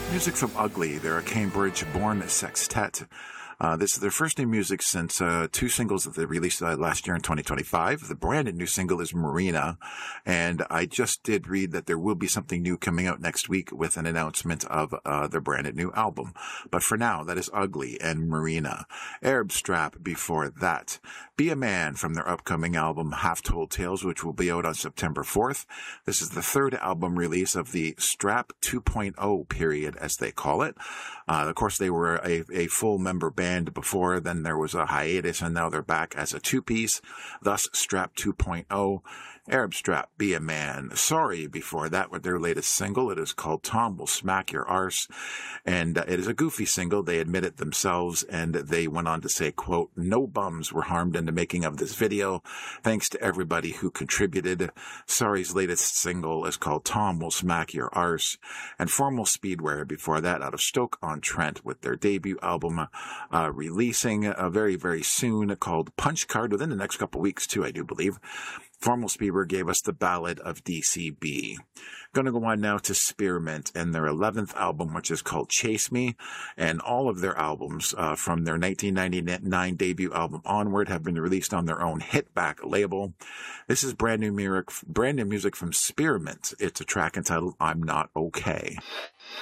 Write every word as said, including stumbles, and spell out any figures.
Music from Ugly. They're a Cambridge-born sextet. Uh, this is their first new music since uh, two singles that they released uh, last year in twenty twenty-five. The branded new single is Marina, and I just did read that there will be something new coming out next week with an announcement of uh, their branded new album. But for now, that is Ugly and Marina. Arab Strap before that. Be a Man from their upcoming album Half Told Tales, which will be out on September fourth. This is the third album release of the Strap two point oh period, as they call it. Uh, of course, they were a, a full member band before, then there was a hiatus, and now they're back as a two-piece, thus Strap two point oh. Arab Strap, Be a Man. Sorry before that with their latest single. It is called Tom Will Smack Your Arse, and uh, it is a goofy single. They admit it themselves, and they went on to say, quote, "No bums were harmed in the making of this video. Thanks to everybody who contributed." Sorry's latest single is called Tom Will Smack Your Arse, and Formal Speedwear before that out of Stoke-on-Trent with their debut album uh, releasing uh, very, very soon, called Punch Card, within the next couple weeks too, I do believe. Formal Speedwear gave us the Ballad of D C B. Going to go on now to Spearmint and their eleventh album, which is called Chase Me. And all of their albums uh, from their nineteen ninety-nine debut album onward have been released on their own Hitback label. This is brand new, music, brand new music from Spearmint. It's a track entitled I'm Not Okay.